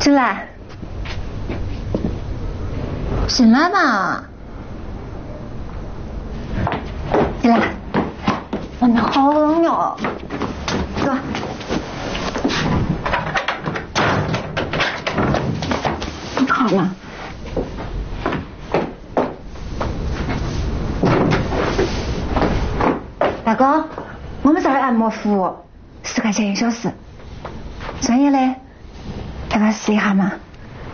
进来。进来嘛。进来。外面好冷哟。走。你看嘛。大哥，我们这儿按摩服务10块钱1小时，专业的，要不要试一下嘛？